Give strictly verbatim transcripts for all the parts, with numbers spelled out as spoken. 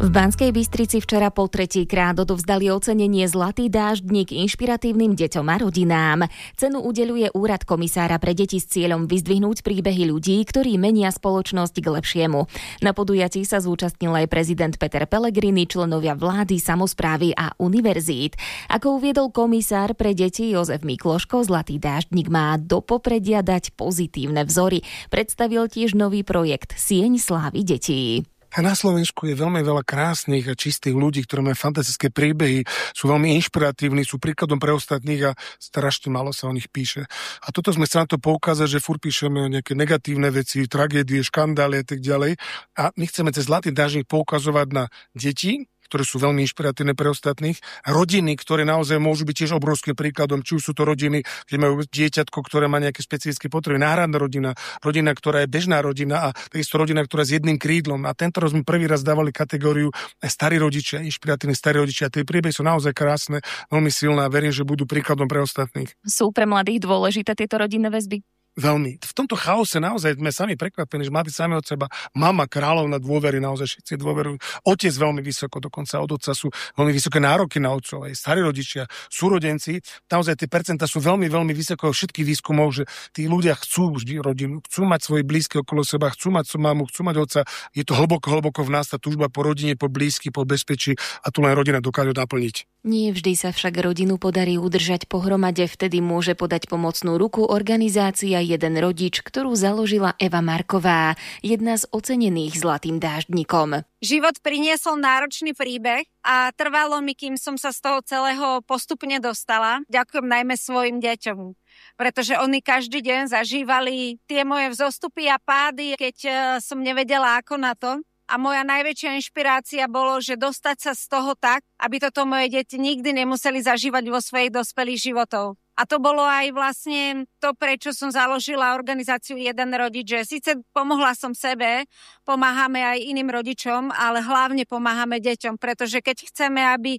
V Banskej Bystrici včera po tretíkrát odovzdali ocenenie Zlatý dáždnik inšpiratívnym deťom a rodinám. Cenu udeľuje Úrad komisára pre deti s cieľom vyzdvihnúť príbehy ľudí, ktorí menia spoločnosť k lepšiemu. Na podujatí sa zúčastnil aj prezident Peter Pellegrini, členovia vlády, samosprávy a univerzít. Ako uviedol komisár pre deti Jozef Mikloško, Zlatý dáždnik má do popredia dať pozitívne vzory. Predstavil tiež nový projekt Sieň slávy detí. A na Slovensku je veľmi veľa krásnych a čistých ľudí, ktorí majú fantastické príbehy, sú veľmi inšpiratívni, sú príkladom pre ostatných a strašne málo sa o nich píše. A toto sme chceli na to poukázať, že furt píšeme o nejaké negatívne veci, tragédie, škandály a tak ďalej. A my chceme cez Zlatý dáždnik poukazovať na deti, ktoré sú veľmi inšpiratívne pre ostatných, a rodiny, ktoré naozaj môžu byť tiež obrovským príkladom, či už sú to rodiny, kde majú dieťatko, ktoré má nejaké špecifické potreby, náhradná rodina, rodina, ktorá je bežná rodina a takisto rodina, ktorá je s jedným krídlom. A tento raz sme prvý raz dávali kategóriu starí rodičia, inšpiratívni starí rodičia. Tie príbehy sú naozaj krásne, veľmi silné a verím, že budú príkladom pre ostatných. Sú pre mladých dôležité tieto rodinné väzby? Veľmi. V tomto chaose naozaj sme sami prekvapení, že mladí sami od seba, mama, kráľovna dôvery, naozaj všetci dôverujú. Otec veľmi vysoko, dokonca od otca sú veľmi vysoké nároky na otcov, aj starí rodičia, súrodenci. Naozaj tie percentá sú veľmi, veľmi vysoko všetkých výskumov, že tí ľudia chcú vždy rodinu, chcú mať svoje blízke okolo seba, chcú mať mamu, chcú mať otca. Je to hlboko, hlboko v nás tá túžba po rodine, po blízky, po bezpečí a tu len rodina dokáže naplniť. Nie vždy sa však rodinu podarí udržať pohromade, vtedy môže podať pomocnú ruku organizácia Jeden rodič, ktorú založila Eva Marková, jedna z ocenených Zlatým dáždnikom. Život priniesol náročný príbeh a trvalo mi, kým som sa z toho celého postupne dostala. Ďakujem najmä svojim deťom, pretože oni každý deň zažívali tie moje vzostupy a pády, keď som nevedela ako na to. A moja najväčšia inšpirácia bolo, že dostať sa z toho tak, aby toto moje deti nikdy nemuseli zažívať vo svojich dospelých životov. A to bolo aj vlastne to, prečo som založila organizáciu Jeden rodič, že síce pomohla som sebe, pomáhame aj iným rodičom, ale hlavne pomáhame deťom, pretože keď chceme, aby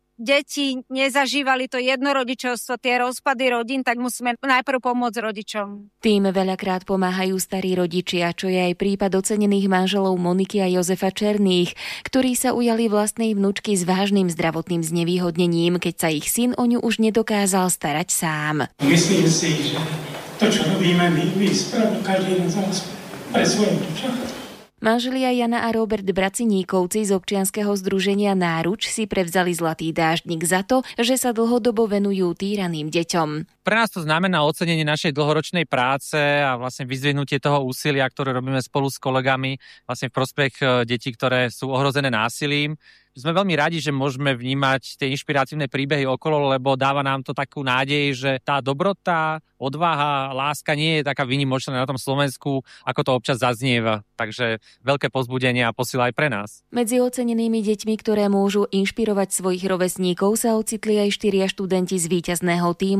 deti nezažívali to jednorodičovstvo, tie rozpady rodín, tak musíme najprv pomôcť rodičom. Tým veľakrát pomáhajú starí rodičia, čo je aj prípad ocenených manželov Moniky a Jozefa Černých, ktorí sa ujali vlastnej vnučky s vážnym zdravotným znevýhodnením, keď sa ich syn o ňu už nedokázal starať sám. Myslím si, že to, čo robíme my, my spravíme každý jeden z nás pre svoje vnúča. Manželia Jana a Robert Braciníkovci z občianskeho združenia Náruč si prevzali Zlatý dáždnik za to, že sa dlhodobo venujú týraným deťom. Pre nás to znamená ocenenie našej dlhoročnej práce a vlastne vyzdvihnutie toho úsilia, ktoré robíme spolu s kolegami vlastne v prospech detí, ktoré sú ohrozené násilím. Sme veľmi radi, že môžeme vnímať tie inšpiratívne príbehy okolo, lebo dáva nám to takú nádej, že tá dobrota, odvaha, láska nie je taká výnimočná na tom Slovensku, ako to občas zaznieva. Takže veľké povzbudenie a posila aj pre nás. Medzi ocenenými deťmi, ktoré môžu inšpirovať svojich rovesníkov, sa ocitli aj štyria študenti z víťazného tímu